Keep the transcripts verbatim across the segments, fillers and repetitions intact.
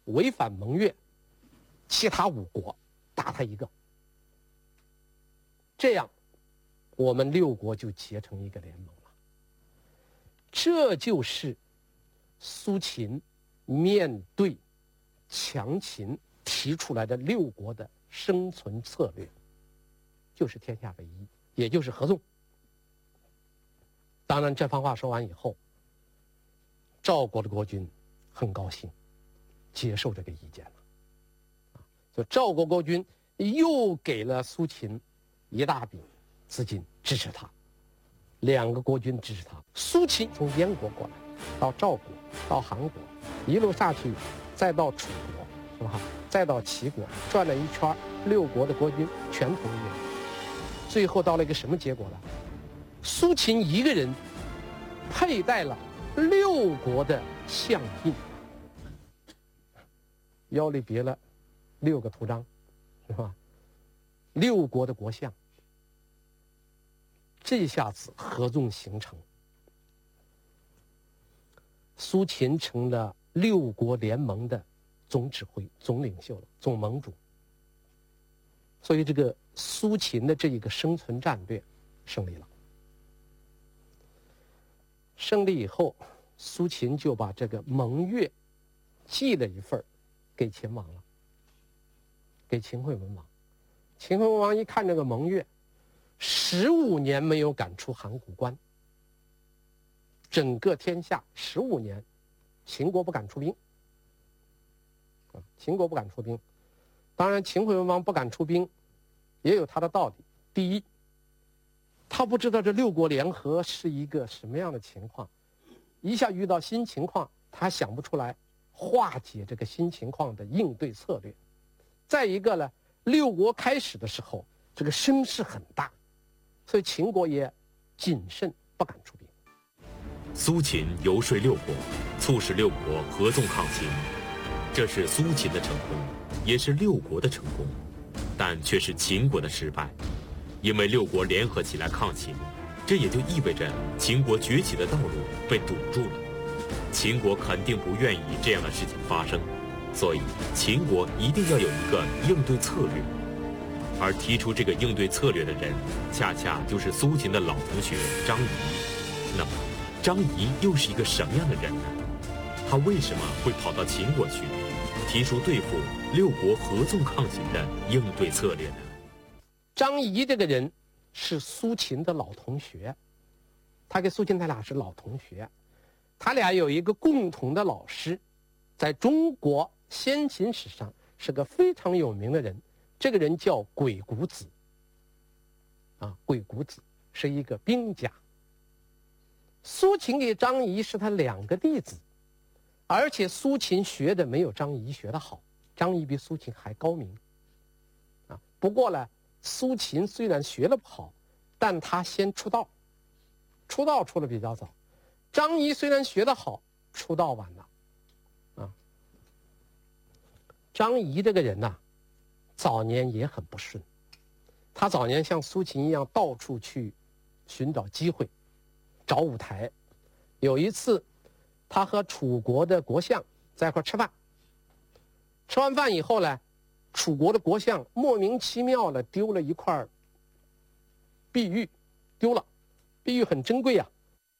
违反盟约，其他五国打他一个，这样我们六国就结成一个联盟了。这就是苏秦面对强秦提出来的六国的生存策略，就是天下为一，也就是合纵。当然这番话说完以后，赵国的国君很高兴，接受这个意见了。就赵国国君又给了苏秦一大笔资金支持他，两个国君支持他。苏秦从燕国过来，到赵国，到韩国，一路下去，再到楚国，是吧？再到齐国，转了一圈，六国的国君全同意了。最后到了一个什么结果呢？苏秦一个人佩戴了六国的相印，腰里别了六个图章，是吧？六国的国相，这下子合纵形成，苏秦成了六国联盟的总指挥、总领袖了，总盟主。所以这个苏秦的这一个生存战略胜利了。胜利以后，苏秦就把这个盟约寄了一份给秦王了，给秦惠文王。秦惠文王一看这个盟约，十五年没有赶出函谷关，整个天下十五年，秦国不敢出兵，啊，秦国不敢出兵。当然，秦惠文王不敢出兵，也有他的道理。第一，他不知道这六国联合是一个什么样的情况，一下遇到新情况，他想不出来化解这个新情况的应对策略。再一个呢，六国开始的时候，这个声势很大，所以秦国也谨慎，不敢出兵。 苏秦游说六国，促使六国合纵抗秦，这是苏秦的成功，也是六国的成功，但却是秦国的失败。因为六国联合起来抗秦，这也就意味着秦国崛起的道路被堵住了。秦国肯定不愿意这样的事情发生，所以秦国一定要有一个应对策略。而提出这个应对策略的人，恰恰就是苏秦的老同学张仪。那么，张仪又是一个什么样的人呢？他为什么会跑到秦国去，提出对付六国合纵抗秦的应对策略呢？ 张仪这个人是苏秦的老同学，他跟苏秦他俩是老同学，他俩有一个共同的老师，在中国先秦史上是个非常有名的人，这个人叫鬼谷子。啊，鬼谷子是一个兵家。苏秦给张仪是他两个弟子，而且苏秦学的没有张仪学的好，张仪比苏秦还高明。啊，不过呢，苏秦虽然学的不好，但他先出道，出道出的比较早。张仪虽然学得好，出道晚了。啊，张仪这个人呐、啊，早年也很不顺。他早年像苏秦一样，到处去寻找机会，找舞台。有一次，他和楚国的国相在一块吃饭，吃完饭以后呢，楚国的国相莫名其妙的丢了一块碧玉，丢了，碧玉很珍贵啊。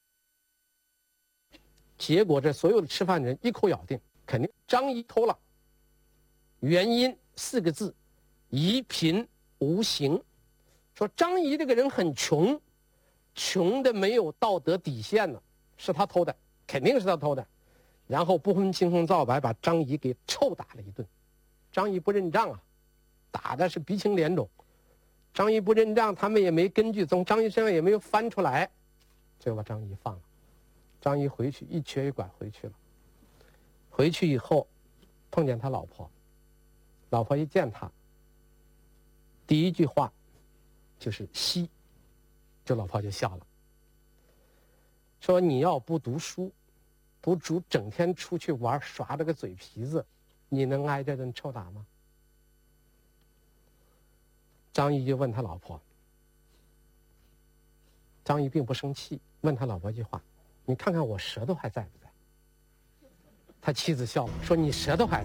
结果这所有的吃饭人一口咬定，肯定张仪偷了。原因四个字：夷贫无形。说张仪这个人很穷，穷的没有道德底线了，是他偷的，肯定是他偷的。然后不分青红皂白把张仪给臭打了一顿。张仪不认账啊，打的是鼻青脸肿。张仪不认账，他们也没根据，从张仪身上也没有翻出来，就把张仪放了。张仪回去一瘸一拐回去了。回去以后碰见他老婆，老婆一见他，第一句话就是惜，这老婆就笑了，说你要不读书，不主整天出去玩耍这个嘴皮子，你能挨这顿臭打吗？张仪就问他老婆，张仪并不生气，问他老婆一句话，你看看我舌头还在不在？他妻子笑了，说你舌头还在。